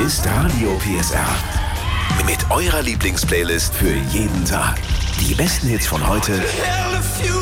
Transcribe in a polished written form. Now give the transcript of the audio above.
ist Radio PSR. Mit eurer Lieblingsplaylist für jeden Tag. Die besten Hits von heute